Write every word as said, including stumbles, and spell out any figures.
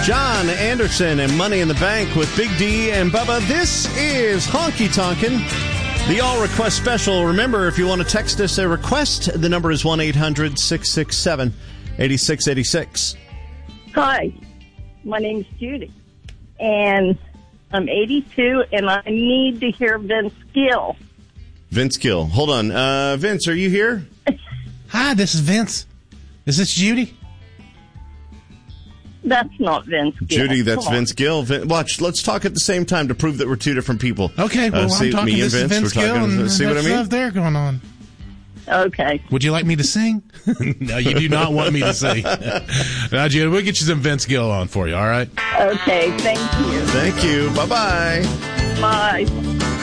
John Anderson and Money in the Bank with Big D and Bubba. This is Honky Tonkin', the All Request Special. Remember, if you want to text us a request, the number is one eight hundred six six seven eight six eight six. Hi, my name's Judy, and I'm eighty-two, and I need to hear Vince Gill. Vince Gill. Hold on. Uh, Vince, are you here? Hi, this is Vince. Is this Judy? That's not Vince Gill. Judy, that's Come on. Vince Gill. Vin- Watch, let's talk at the same time to prove that we're two different people. Okay, well, uh, see, I'm talking me this and is Vince, Vince we're Gill, talking, and see what I there's mean? stuff there going on. Okay. Would you like me to sing? No, you do not want me to sing. Now, Judy, we'll get you some Vince Gill on for you, all right? Okay, thank you. Thank you. Bye-bye. Bye.